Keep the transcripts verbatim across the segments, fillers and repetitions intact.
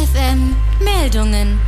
F M Meldungen.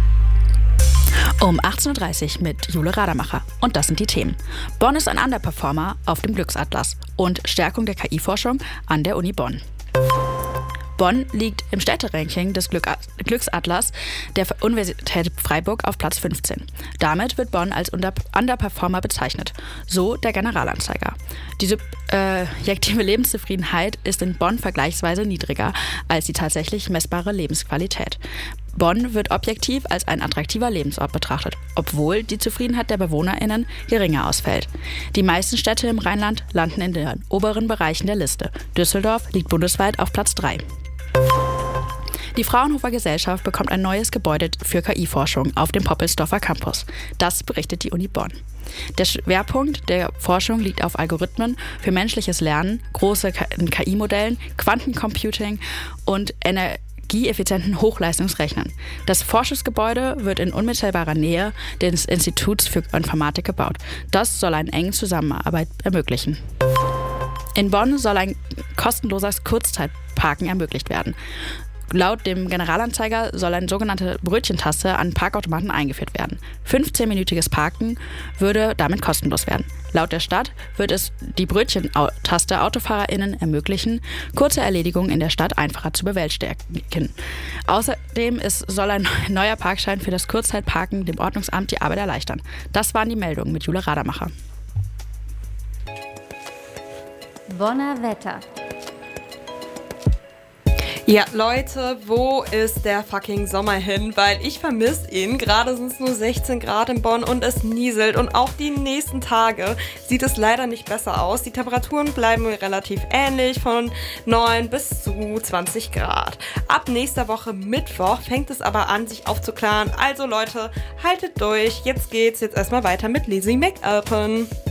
Um achtzehn Uhr dreißig mit Jule Radermacher. Und das sind die Themen. Bonn ist ein Underperformer auf dem Glücksatlas und Stärkung der K I-Forschung an der Uni Bonn. Bonn liegt im Städteranking des Glück- Glücksatlas der Universität Freiburg auf Platz fünfzehn. Damit wird Bonn als Under- Underperformer bezeichnet, so der Generalanzeiger. Die subjektive Lebenszufriedenheit ist in Bonn vergleichsweise niedriger als die tatsächlich messbare Lebensqualität. Bonn wird objektiv als ein attraktiver Lebensort betrachtet, obwohl die Zufriedenheit der BewohnerInnen geringer ausfällt. Die meisten Städte im Rheinland landen in den oberen Bereichen der Liste. Düsseldorf liegt bundesweit auf Platz drei. Die Fraunhofer Gesellschaft bekommt ein neues Gebäude für K I-Forschung auf dem Poppelsdorfer Campus. Das berichtet die Uni Bonn. Der Schwerpunkt der Forschung liegt auf Algorithmen für menschliches Lernen, große K I-Modellen, Quantencomputing und energieeffizienten Hochleistungsrechnern. Das Forschungsgebäude wird in unmittelbarer Nähe des Instituts für Informatik gebaut. Das soll eine enge Zusammenarbeit ermöglichen. In Bonn soll ein kostenloses Kurzzeitparken ermöglicht werden. Laut dem Generalanzeiger soll eine sogenannte Brötchentaste an Parkautomaten eingeführt werden. fünfzehnminütiges Parken würde damit kostenlos werden. Laut der Stadt wird es die Brötchentaste AutofahrerInnen ermöglichen, kurze Erledigungen in der Stadt einfacher zu bewältigen. Außerdem ist, soll ein neuer Parkschein für das Kurzzeitparken dem Ordnungsamt die Arbeit erleichtern. Das waren die Meldungen mit Jule Radermacher. Bonner Wetter. Ja, Leute, wo ist der fucking Sommer hin? Weil ich vermisse ihn. Gerade sind es nur sechzehn Grad in Bonn und es nieselt. Und auch die nächsten Tage sieht es leider nicht besser aus. Die Temperaturen bleiben relativ ähnlich, von neun bis zu zwanzig Grad. Ab nächster Woche Mittwoch fängt es aber an, sich aufzuklaren. Also Leute, haltet durch. Jetzt geht's jetzt erstmal weiter mit Lizzie McAlpin.